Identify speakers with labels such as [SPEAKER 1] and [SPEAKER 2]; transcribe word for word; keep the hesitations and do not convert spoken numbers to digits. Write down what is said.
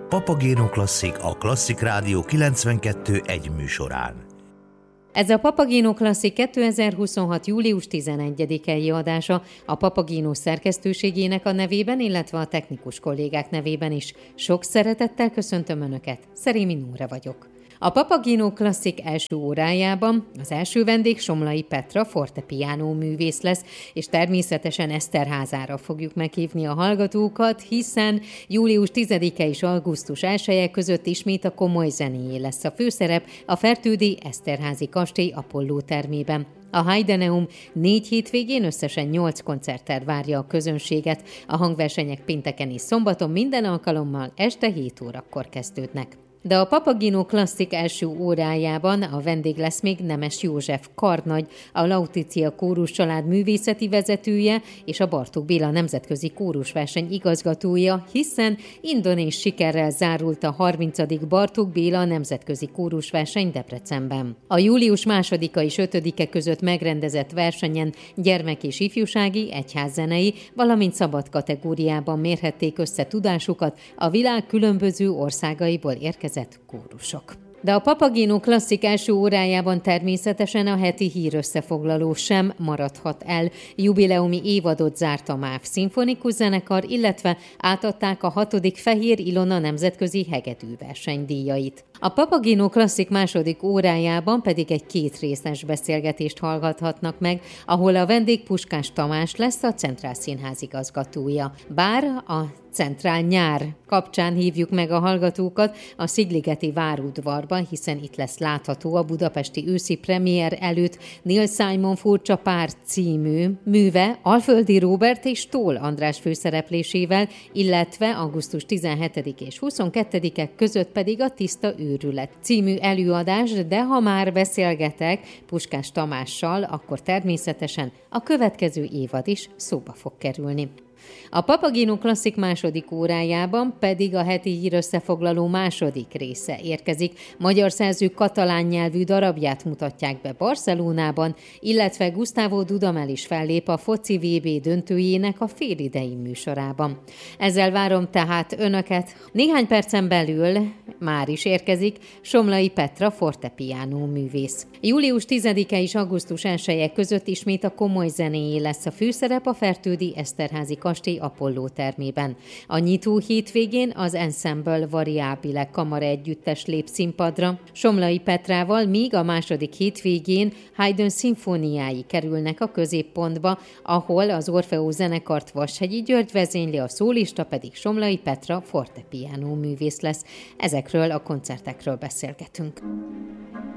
[SPEAKER 1] Papagéno Klasszik a Klasszik Rádió kilencvenkettő egy műsorán.
[SPEAKER 2] Ez a Papagéno Klasszik kétezer-huszonhat. július tizenegyedikei adása. A Papagéno szerkesztőségének a nevében, illetve a technikus kollégák nevében is sok szeretettel köszöntöm Önöket. Szerémi Nóra vagyok. A Papagéno Klasszik első órájában az első vendég Somlai Petra fortepiano művész lesz, és természetesen Eszterházára fogjuk meghívni a hallgatókat, hiszen július tizedike és augusztus elseje között ismét a komoly zenéjé lesz a főszerep a Fertődi Eszterházi kastély Apolló termében. A Heideneum négy hétvégén összesen nyolc koncerttel várja a közönséget, a hangversenyek pénteken és szombaton minden alkalommal este hét órakor kezdődnek. De a Papagéno Klasszik első órájában a vendég lesz még Nemes József karnagy, a Lauticia Kórus család művészeti vezetője és a Bartók Béla nemzetközi kórusverseny igazgatója, hiszen indonéz sikerrel zárult a harmincadik Bartók Béla nemzetközi kórusverseny Debrecenben. A július másodika és ötödike között megrendezett versenyen gyermek- és ifjúsági, egyházzenei, valamint szabad kategóriában mérhették össze tudásukat a világ különböző országaiból érkezett kórusok. De a Papagéno Klasszik első órájában természetesen a heti hírösszefoglaló sem maradhat el. Jubileumi évadot zárt a MÁV szimfonikus zenekar, illetve átadták a hatodik Fehér Ilona nemzetközi hegedűverseny díjait. A Papagéno Klasszik második órájában pedig egy kétrészes beszélgetést hallgathatnak meg, ahol a vendég Puskás Tamás lesz, a Centrál Színház igazgatója. Bár a Centrál nyár kapcsán hívjuk meg a hallgatókat a Szigligeti várudvarban, hiszen itt lesz látható a budapesti őszi premier előtt Neil Simon Furcsa pár című műve Alföldi Róbert és Tóth András főszereplésével, illetve augusztus tizenhetedike és huszonkettedike között pedig a Tiszta őrület című előadás, de ha már beszélgetek Puskás Tamással, akkor természetesen a következő évad is szóba fog kerülni. A Papagéno Klasszik második órájában pedig a heti hírösszefoglaló második része érkezik. Magyar szerző katalán nyelvű darabját mutatják be Barcelonában, illetve Gustavo Dudamel is fellép a foci vé bé döntőjének a félidei műsorában. Ezzel várom tehát Önöket. Néhány percen belül már is érkezik Somlai Petra fortepiano művész. július tizedike és augusztus elseje között ismét a komoly zenéjé lesz a főszerep a Fertődi Eszterházi kastély Apolló termében. A nyitó hétvégén az Ensemble Variabile kamara együttes lép színpadra Somlai Petrával, míg a második hétvégén Haydn szimfóniái kerülnek a középpontba, ahol az Orfeó zenekart Vashegyi György vezényli, a szólista pedig Somlai Petra fortepiano művész lesz. Ezekről a koncertekről beszélgetünk.